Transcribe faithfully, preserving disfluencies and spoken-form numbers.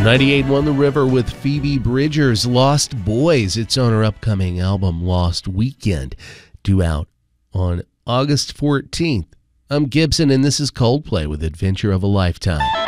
ninety-eight One The River with Phoebe Bridgers, Lost Boys. It's on her upcoming album, Lost Weekend, due out on August fourteenth. I'm Gibson, and this is Coldplay with Adventure of a Lifetime.